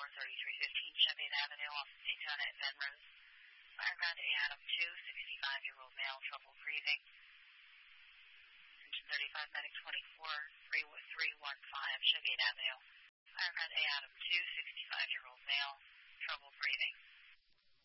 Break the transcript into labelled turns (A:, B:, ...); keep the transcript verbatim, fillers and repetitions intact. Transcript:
A: four, thirty-three fifteen Cheviot Avenue off of Daytona at Penrose. Fireground A Adam two, sixty-five-year-old male, trouble breathing. Engine thirty-five, medic twenty-four, three one five Cheviot Avenue. Fireground A Adam two, sixty-five-year-old male, trouble breathing.